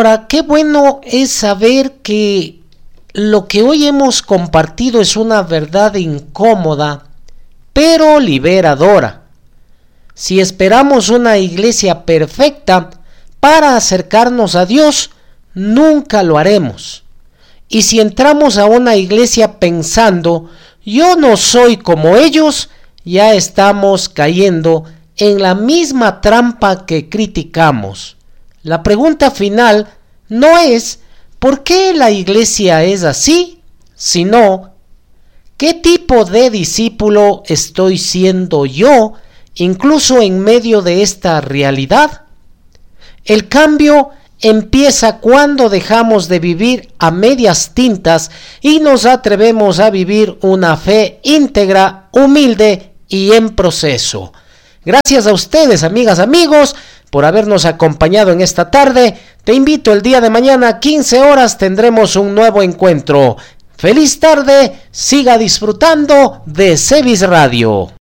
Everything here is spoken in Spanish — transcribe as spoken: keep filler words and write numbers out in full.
Ahora, qué bueno es saber que lo que hoy hemos compartido es una verdad incómoda, pero liberadora. Si esperamos una iglesia perfecta para acercarnos a Dios, nunca lo haremos. Y si entramos a una iglesia pensando, yo no soy como ellos, ya estamos cayendo en la misma trampa que criticamos. La pregunta final no es ¿por qué la iglesia es así?, sino ¿qué tipo de discípulo estoy siendo yo, incluso en medio de esta realidad? El cambio empieza cuando dejamos de vivir a medias tintas y nos atrevemos a vivir una fe íntegra, humilde y en proceso. Gracias a ustedes, amigas, amigos, por habernos acompañado en esta tarde. Te invito el día de mañana, quince horas, tendremos un nuevo encuentro. Feliz tarde, siga disfrutando de Cevis Radio.